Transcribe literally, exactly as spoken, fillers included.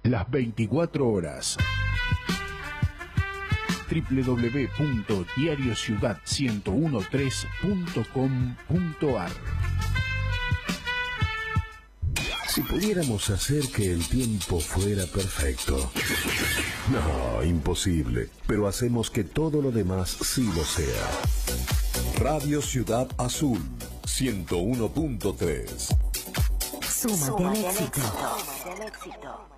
las veinticuatro horas. doble u doble u doble u punto diario ciudad ciento trece punto com punto ar. Si pudiéramos hacer que el tiempo fuera perfecto. No, imposible. Pero hacemos que todo lo demás sí lo sea. Radio Ciudad Azul, ciento uno punto tres. Súmate al éxito.